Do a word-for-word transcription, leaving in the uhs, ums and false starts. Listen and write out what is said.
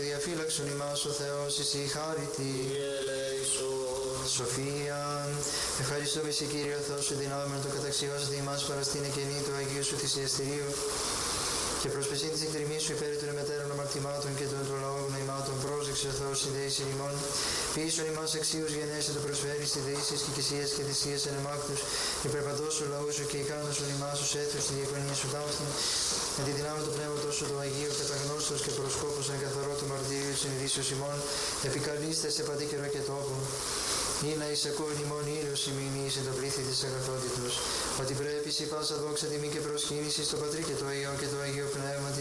Διαφύλαξον ημάς ο Θεός εις η χάριτη. Σοφία. Ευχαριστούμε σε Κύριε ο Θεός σου δυνάμενο το καταξιώσατε ημάς παραστήνε καινή του Αγίου σου θυσιαστηρίου και προσπεσήν της εκτριμής σου υπέρ των εμετέρων αμαρτημάτων και των του λαού νοημάτων πρόσεξε ο Θεός συνδέησιν ημών. Ποιήσον ημάς αξίους γενέσαι το προσφέρει στη δεήσεις και κησίες και θυσίες ενεμάκτους υπερπαντός σου λαού σου και ικάνωσον ημάς ως έθρους στη διακονία σου ταύτην με τη δυνάμει του πνεύματος σου του Αγίου καταγνώστος και προσκόπος εν καθαρό του μαρτύριου συνειδήσεως ημών επικαλείστε σε παντή καιρό και τόπο. Ή να εισακούν ημών ήλιος ημίνη σε το πλήθη της αγαθότητος, ότι πρέπει σε πάσα δόξα τιμή και προσκύνηση στο Πατρί και το Υιό και το Αγίο Πνεύματι